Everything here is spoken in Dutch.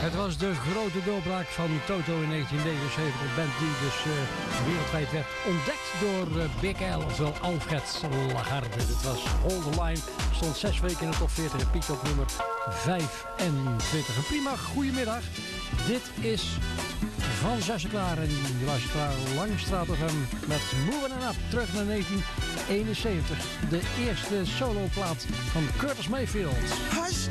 Het was de grote doorbraak van Toto in 1979. Een band die dus wereldwijd werd ontdekt door Big Al, oftewel Alfred Lagarde. Dit was Hold the Line. Stond 6 weken in de top 40 en piekte op nummer 25. Een prima goedemiddag. Dit is van Zessen klaar en je luistert naar Langstraat FM met Moving Up terug naar 1971. De eerste soloplaat van Curtis Mayfield.